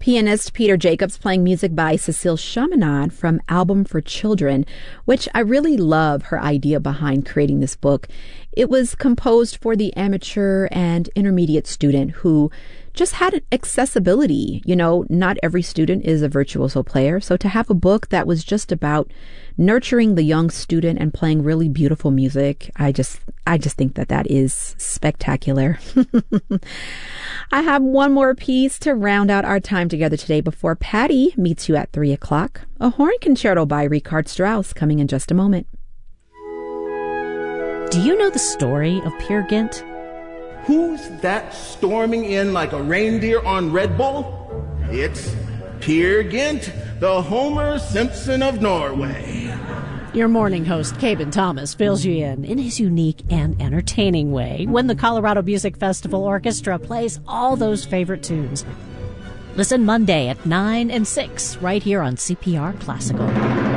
Pianist Peter Jacobs playing music by Cecile Chaminade from Album for Children, which I really love her idea behind creating this book. It was composed for the amateur and intermediate student who just had accessibility. You know, not every student is a virtuoso player. So to have a book that was just about nurturing the young student and playing really beautiful music, I just think that is spectacular. I have one more piece to round out our time together today before Patty meets you at 3 o'clock. A horn concerto by Richard Strauss coming in just a moment. Do you know the story of Peer Gynt? Who's that storming in like a reindeer on Red Bull? It's Peer Gynt, the Homer Simpson of Norway. Your morning host, Cabin Thomas, fills you in his unique and entertaining way when the Colorado Music Festival Orchestra plays all those favorite tunes. Listen Monday at 9 and 6 right here on CPR Classical.